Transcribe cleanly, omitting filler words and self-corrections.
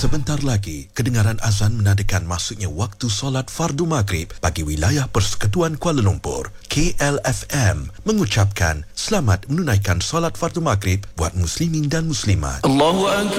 Sebentar lagi, kedengaran azan menandakan masuknya waktu solat fardu maghrib bagi wilayah Persekutuan Kuala Lumpur. KLFM mengucapkan selamat menunaikan solat fardu maghrib buat muslimin dan muslimat. Allahu Akbar.